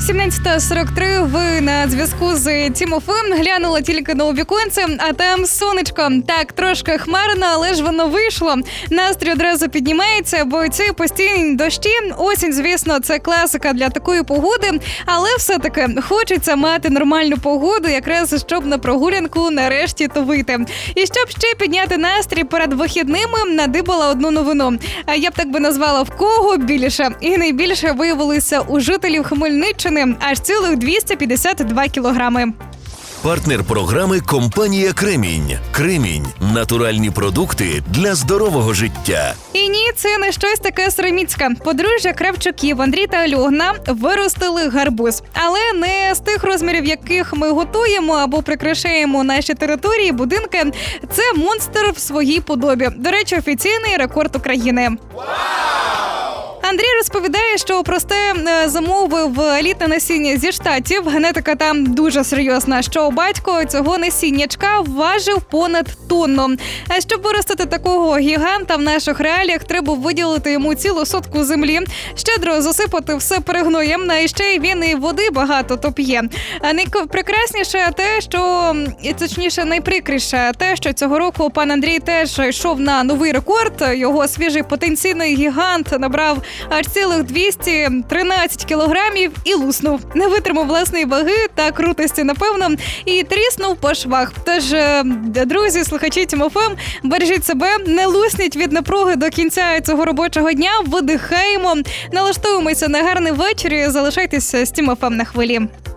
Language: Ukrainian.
17:43, ви на зв'язку з Тімофеєм. Глянула тільки на віконце, а там сонечко. Так, трошки хмарно, але ж воно вийшло. Настрій одразу піднімається, бо ці постійні дощі. Осінь, звісно, це класика для такої погоди, але все-таки хочеться мати нормальну погоду, якраз щоб на прогулянку нарешті то вийти. І щоб ще підняти настрій перед вихідними, надибала одну новину. Я б так би назвала, в кого більше. І найбільше виявилося у жителів Хмельниччини, аж цілих 252 кілограми. Партнер програми – компанія «Кремінь». «Кремінь» – натуральні продукти для здорового життя. І ні, це не щось таке сороміцьке. Подружжя Кравчуків Андрій та Альона виростили гарбуз. Але не з тих розмірів, яких ми готуємо або прикрашаємо наші території, будинки. Це монстр в своїй подобі. До речі, офіційний рекорд України. Андрій розповідає, що просте замовив елітне насіння зі Штатів. Генетика там дуже серйозна, що батько цього насіннячка важив понад тонну. А щоб виростити такого гіганта в наших реаліях, треба виділити йому цілу сотку землі, щедро засипати все перегноєм, а ще й він і води багато то п'є. А найпрекрасніше те, що, точніше, найприкріше те, що цього року пан Андрій теж йшов на новий рекорд. Його свіжий потенційний гігант набрав аж цілих 213 кілограмів і луснув. Не витримав власної ваги та крутості, напевно, і тріснув по швах. Тож, друзі, слухачі Тімофем, бережіть себе, не лусніть від напруги до кінця цього робочого дня, видихаємо, налаштовуємося на гарний вечір і залишайтеся з Тімофем на хвилі.